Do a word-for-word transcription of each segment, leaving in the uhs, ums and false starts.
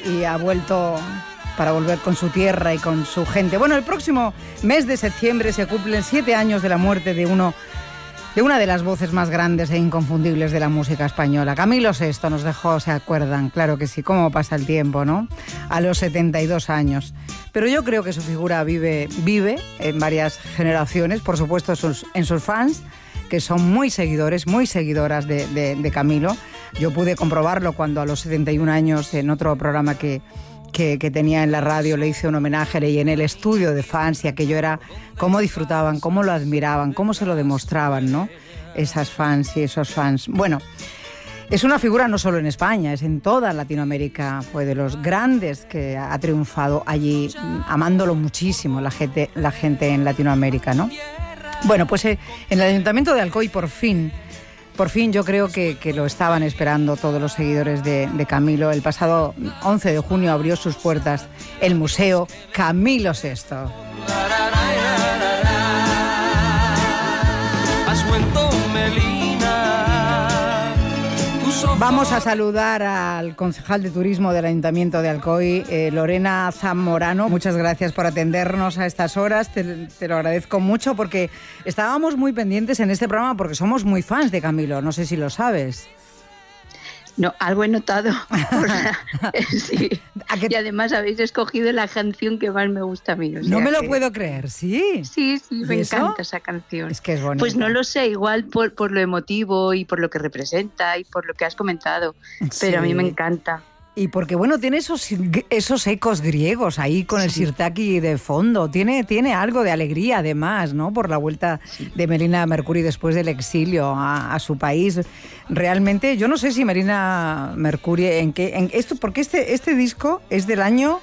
y ha vuelto para volver con su tierra y con su gente. Bueno, el próximo mes de septiembre se cumplen siete años de la muerte de uno de una de las voces más grandes e inconfundibles de la música española. Camilo sexto nos dejó, ¿se acuerdan? Claro que sí, cómo pasa el tiempo, ¿no? A los setenta y dos años. Pero yo creo que su figura vive, vive en varias generaciones, por supuesto sus, en sus fans, que son muy seguidores, muy seguidoras de, de, de Camilo. Yo pude comprobarlo cuando a los setenta y un años, en otro programa que... Que, que tenía en la radio, le hice un homenaje, le llené el estudio de fans y aquello era cómo disfrutaban, cómo lo admiraban, cómo se lo demostraban, ¿no? Esas fans y esos fans. Bueno, es una figura no solo en España, es en toda Latinoamérica, fue de los grandes que ha triunfado allí, amándolo muchísimo la gente, la gente en Latinoamérica, ¿no? Bueno, pues eh, en el Ayuntamiento de Alcoy por fin... Por fin yo creo que, que lo estaban esperando todos los seguidores de, de Camilo. El pasado once de junio abrió sus puertas el Museo Camilo sexto. Vamos a saludar al concejal de turismo del Ayuntamiento de Alcoy, eh, Lorena Zamorano. Muchas gracias por atendernos a estas horas, te, te lo agradezco mucho porque estábamos muy pendientes en este programa porque somos muy fans de Camilo, no sé si lo sabes. No, algo he notado. Sí. Y además habéis escogido la canción que más me gusta a mí. O sea no me lo que... puedo creer, ¿sí? Sí, sí, me eso? encanta esa canción. Es que es bonita. Pues no lo sé, igual por, por lo emotivo y por lo que representa y por lo que has comentado, pero sí. A mí me encanta. Y porque, bueno, tiene esos, esos ecos griegos ahí con sí. El sirtaki de fondo. Tiene, tiene algo de alegría, además, ¿no? Por la vuelta sí. de Melina Mercuri después del exilio a, a su país. Realmente, yo no sé si Melina Mercuri, en qué... En esto, porque este, este disco es del año...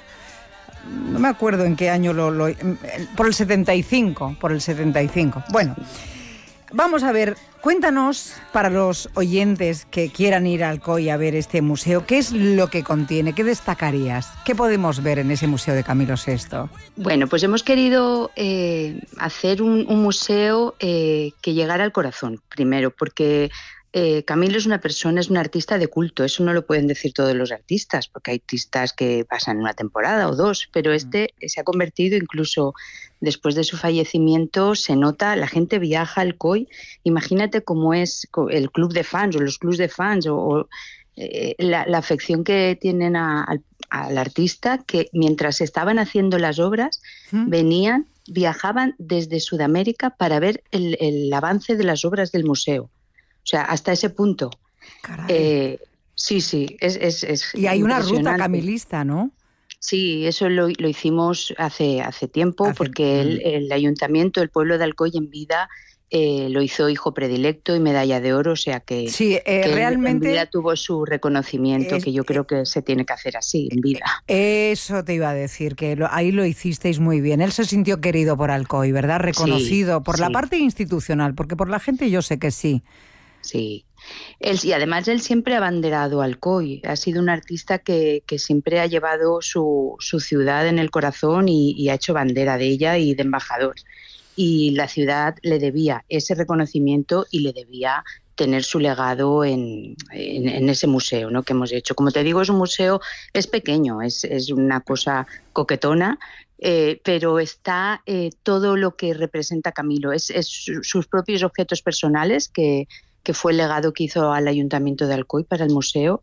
No me acuerdo en qué año lo... lo por el setenta y cinco, por el setenta y cinco. Bueno... Vamos a ver, cuéntanos para los oyentes que quieran ir a Alcoy a ver este museo, ¿qué es lo que contiene? ¿Qué destacarías? ¿Qué podemos ver en ese museo de Camilo sexto? Bueno, pues hemos querido eh, hacer un, un museo eh, que llegara al corazón, primero, porque eh, Camilo es una persona, es un artista de culto, eso no lo pueden decir todos los artistas, porque hay artistas que pasan una temporada o dos, pero este mm. se ha convertido incluso... Después de su fallecimiento se nota, la gente viaja al Alcoy, imagínate cómo es el club de fans o los clubs de fans o, o eh, la, la afección que tienen a, a, al artista, que mientras estaban haciendo las obras ¿Mm? venían, viajaban desde Sudamérica para ver el, el avance de las obras del museo, o sea, hasta ese punto. Caray. Eh, sí, sí, es, es, es y hay una ruta camilista, ¿no? Sí, eso lo, lo hicimos hace, hace tiempo, hace, porque el, el ayuntamiento, el pueblo de Alcoy en vida eh, lo hizo hijo predilecto y medalla de oro, o sea que, sí, eh, que realmente, en vida tuvo su reconocimiento, es, que yo creo que se tiene que hacer así, en vida. Eso te iba a decir, que lo, ahí lo hicisteis muy bien. Él se sintió querido por Alcoy, ¿verdad? Reconocido, sí, por sí. la parte institucional, porque por la gente yo sé que sí. Sí. Él, y además él siempre ha abanderado Alcoy, ha sido un artista que, que siempre ha llevado su, su ciudad en el corazón y, y ha hecho bandera de ella y de embajador. Y la ciudad le debía ese reconocimiento y le debía tener su legado en, en, en ese museo, ¿no?, que hemos hecho. Como te digo, es un museo, es pequeño, es, es una cosa coquetona, eh, pero está eh, todo lo que representa Camilo, es, es sus propios objetos personales que... que fue el legado que hizo al Ayuntamiento de Alcoy para el museo,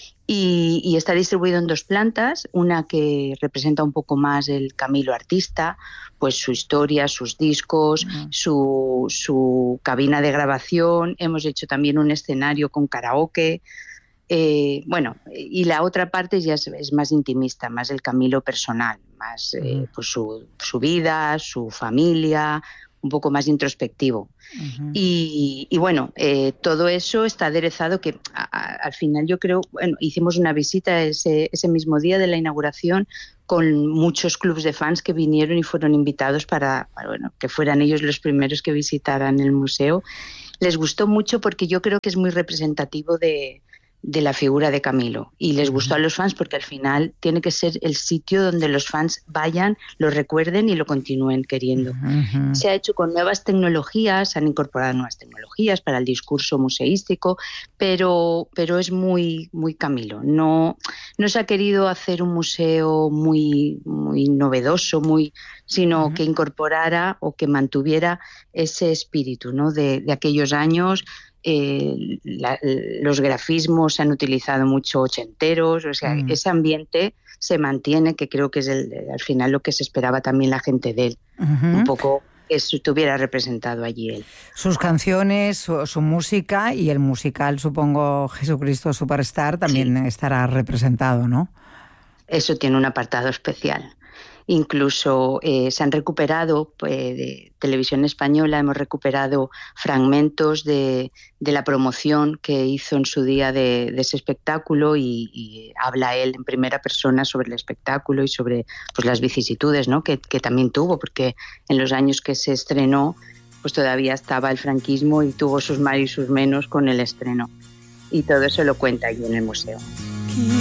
y, y está distribuido en dos plantas, una que representa un poco más el Camilo artista, pues su historia, sus discos, uh-huh. su, su cabina de grabación, hemos hecho también un escenario con karaoke, eh, bueno, y la otra parte ya es, es más intimista, más el Camilo personal, más uh-huh. eh, pues su, su vida, su familia, un poco más introspectivo. Uh-huh. Y, y bueno, eh, todo eso está aderezado que a, a, al final yo creo, bueno, hicimos una visita ese, ese mismo día de la inauguración con muchos clubs de fans que vinieron y fueron invitados para, para bueno, que fueran ellos los primeros que visitaran el museo. Les gustó mucho porque yo creo que es muy representativo de, de la figura de Camilo, y les gustó a los fans porque al final tiene que ser el sitio donde los fans vayan, lo recuerden y lo continúen queriendo. Uh-huh. Se ha hecho con nuevas tecnologías, se han incorporado nuevas tecnologías para el discurso museístico, pero, pero es muy, muy Camilo. No, no se ha querido hacer un museo muy, muy novedoso, muy, sino uh-huh. que incorporara o que mantuviera ese espíritu, ¿no? de, de aquellos años. Eh, la, los grafismos se han utilizado mucho ochenteros, o sea, mm. ese ambiente se mantiene, que creo que es el, al final lo que se esperaba también la gente de él, uh-huh. un poco que estuviera representado allí él. Sus canciones, su, su música y el musical, supongo, Jesucristo Superstar, también sí. estará representado, ¿no? Eso tiene un apartado especial. Incluso eh, se han recuperado, pues, de Televisión Española, hemos recuperado fragmentos de, de la promoción que hizo en su día de, de ese espectáculo y, y habla él en primera persona sobre el espectáculo y sobre pues, las vicisitudes, ¿no? que, que también tuvo, porque en los años que se estrenó pues todavía estaba el franquismo y tuvo sus más y sus menos con el estreno. Y todo eso lo cuenta allí en el museo.